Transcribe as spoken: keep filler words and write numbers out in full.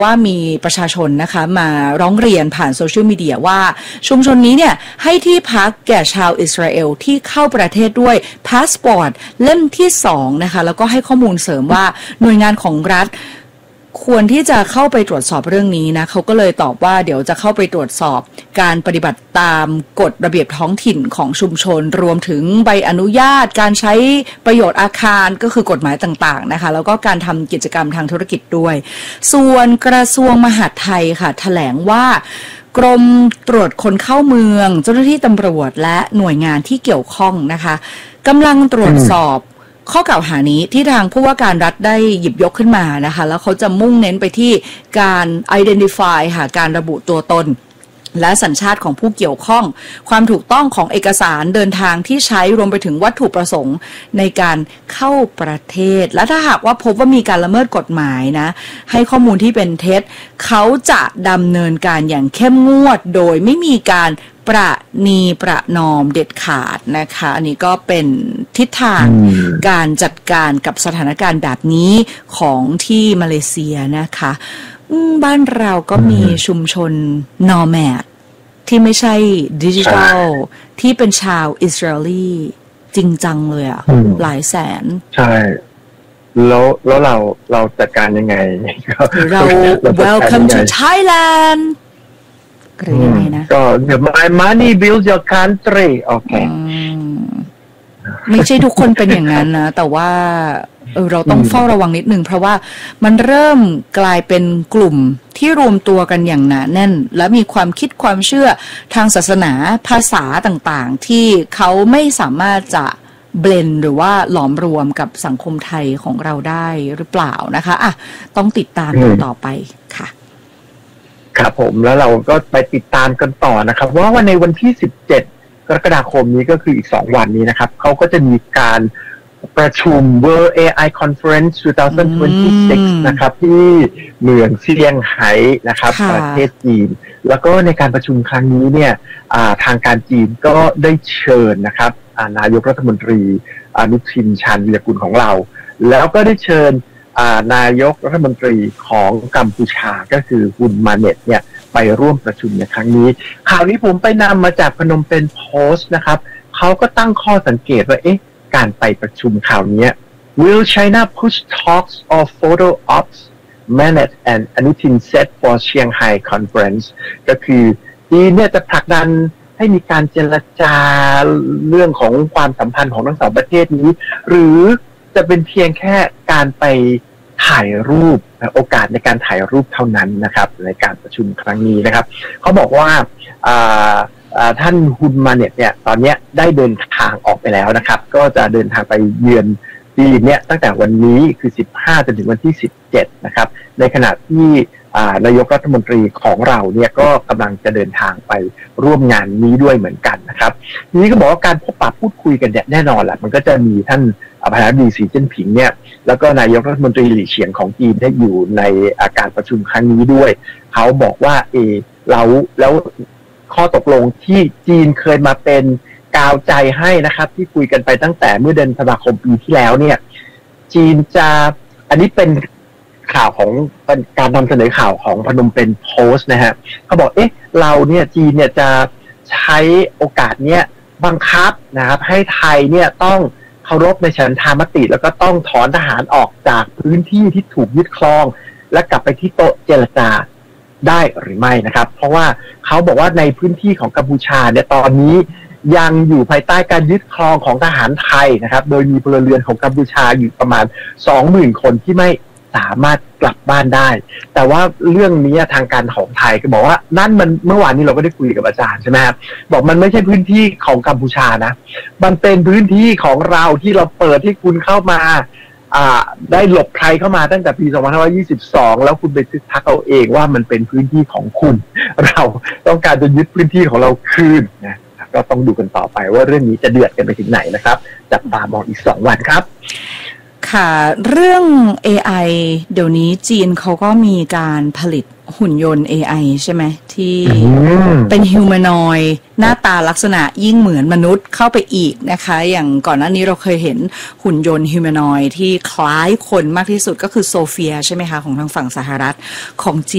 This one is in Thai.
ว่ามีประชาชนนะคะมาร้องเรียนผ่านโซเชียลมีเดียว่าชุมชนนี้เนี่ยให้ที่พักแก่ชาวอิสราเอลที่เข้าประเทศด้วยพาสปอร์ตเล่มที่สองนะคะแล้วก็ให้ข้อมูลเสริมว่าหน่วยงานของรัฐควรที่จะเข้าไปตรวจสอบเรื่องนี้นะเขาก็เลยตอบว่าเดี๋ยวจะเข้าไปตรวจสอบการปฏิบัติตามกฎระเบียบท้องถิ่นของชุมชนรวมถึงใบอนุญาตการใช้ประโยชน์อาคารก็คือกฎหมายต่างๆนะคะแล้วก็การทำกิจกรรมทางธุรกิจด้วยส่วนกระทรวงมหาดไทยค่ะแถลงว่ากรมตรวจคนเข้าเมืองเจ้าหน้าที่ตำรวจและหน่วยงานที่เกี่ยวข้องนะคะกำลังตรวจสอบข้อกล่าวหานี้ที่ทางผู้ว่าการรัฐได้หยิบยกขึ้นมานะคะแล้วเขาจะมุ่งเน้นไปที่การ identify ค่ะการระบุตัวตนและสัญชาติของผู้เกี่ยวข้องความถูกต้องของเอกสารเดินทางที่ใช้รวมไปถึงวัตถุประสงค์ในการเข้าประเทศและถ้าหากว่าพบว่ามีการละเมิดกฎหมายนะให้ข้อมูลที่เป็นเท็จเขาจะดำเนินการอย่างเข้มงวดโดยไม่มีการประนีประนอมเด็ดขาดนะคะอันนี้ก็เป็นทิศทางการจัดการกับสถานการณ์แบบนี้ของที่มาเลเซียนะคะบ้านเราก็มีชุมชนนอร์แมดที่ไม่ใช่ดิจิทัลที่เป็นชาวอิสราเอลีจริงจังเลยอ่ะหลายแสนใช่แล้วแล้วเราเราจัดการยังไงเรา welcome to Thailandหรือยังไงนะก็ my money builds your country โอเคไม่ใช่ทุกคนเป็นอย่างนั้นนะแต่ว่าเออเราต้องเฝ้าระวังนิดนึงเพราะว่ามันเริ่มกลายเป็นกลุ่มที่รวมตัวกันอย่างหนาแน่นและมีความคิดความเชื่อทางศาสนาภาษาต่างๆที่เขาไม่สามารถจะเบลนหรือว่าหลอมรวมกับสังคมไทยของเราได้หรือเปล่านะคะอ่ะต้องติดตามกันต่อไปค่ะครับผมแล้วเราก็ไปติดตามกันต่อนะครับว่าวันในวันที่สิบเจ็ดกรกฎาคมนี้ก็คืออีกสองวันนี้นะครับเขาก็จะมีการประชุม World เอ ไอ Conference สองพันยี่สิบหกนะครับที่เมืองเซี่ยงไฮ้นะครับประเทศจีนแล้วก็ในการประชุมครั้งนี้เนี่ยทางการจีนก็ได้เชิญนะครับนายกรัฐมนตรีอนุทินชาญวีรกุลของเราแล้วก็ได้เชิญนายกรัฐมนตรีของกัมพูชาก็คือฮุนมาเน็ตเนี่ยไปร่วมประชุมในครั้งนี้ข่าวนี้ผมไปนำมาจากพนมเปญโพสต์นะครับเขาก็ตั้งข้อสังเกตว่าเอ๊ะการไปประชุมข่าวนี้ Will China push talks or photo ops Manet and Anutin said for Shanghai Conference ก็คือจีนเนี่ยจะผลักดันให้มีการเจรจาเรื่องของความสัมพันธ์ของทั้งสองประเทศนี้หรือจะเป็นเพียงแค่การไปถ่ายรูปโอกาสในการถ่ายรูปเท่านั้นนะครับในการประชุมครั้งนี้นะครับเขาบอกว่าท่านฮุนมาเน็ตเนี่ยตอนนี้ได้เดินทางออกไปแล้วนะครับก็จะเดินทางไปเยือนจีนเนี่ยตั้งแต่วันนี้คือสิบห้าจนถึงวันที่สิบเจ็ดนะครับในขณะที่นายกรัฐมนตรีของเราเนี่ยก็กำลังจะเดินทางไปร่วมงานนี้ด้วยเหมือนกันนะครับทีนี้ก็บอกว่าการพบปะพูดคุยกันเนี่ยแน่นอนแหละมันก็จะมีท่านประธานาธิบดีสีจิ้นผิงเนี่ยแล้วก็นายกรัฐมนตรีหลี่เฉียงของจีนได้อยู่ในการประชุมครั้งนี้ด้วยเขาบอกว่าเออเราแล้วข้อตกลงที่จีนเคยมาเป็นกาวใจให้นะครับที่คุยกันไปตั้งแต่เมื่อเดือนธันวาคมปีที่แล้วเนี่ยจีนจะอันนี้เป็นข่าวของการนำเสนอข่าวของพนมเปญโพสต์นะฮะเขาบอกเอ๊ะเราเนี่ยจีนเนี่ยจะใช้โอกาสเนี้ยบังคับนะครับให้ไทยเนี่ยต้องเคารพในฉันทามติแล้วก็ต้องถอนทหารออกจากพื้นที่ที่ถูกยึดครองและกลับไปที่โต๊ะเจรจาได้หรือไม่นะครับเพราะว่าเขาบอกว่าในพื้นที่ของกัมพูชาเนี่ยตอนนี้ยังอยู่ภายใต้การยึดครองของทหารไทยนะครับโดยมีพลเรือนของกัมพูชาอยู่ประมาณ สองหมื่น คนที่ไม่สามารถกลับบ้านได้แต่ว่าเรื่องนี้ทางการของไทยก็บอกว่านั่นมันเมื่อวานนี้เราก็ได้คุยกับอาจารย์ใช่ไหมครับบอกมันไม่ใช่พื้นที่ของกัมพูชานะมันเป็นพื้นที่ของเราที่เราเปิดให้คุณเข้ามาอ่าได้หลบภัยเข้ามาตั้งแต่ปีสองพันห้าร้อยยี่สิบสองแล้วคุณไปทึกทักเอาเองว่ามันเป็นพื้นที่ของคุณเราต้องการจะยึดพื้นที่ของเราคืนนะก็ต้องดูกันต่อไปว่าเรื่องนี้จะเดือดกันไปถึงไหนนะครับจับตามองอีกสองวันครับค่ะเรื่อง เอ ไอ เดี๋ยวนี้จีนเขาก็มีการผลิตหุ่นยนต์ เอ ไอ ใช่ไหมที่เป็นฮิวแมนอยด์หน้าตาลักษณะยิ่งเหมือนมนุษย์เข้าไปอีกนะคะอย่างก่อนหน้านี้เราเคยเห็นหุ่นยนต์ฮิวแมนอยด์ที่คล้ายคนมากที่สุดก็คือโซเฟียใช่ไหมคะของทางฝั่งสหรัฐของจีน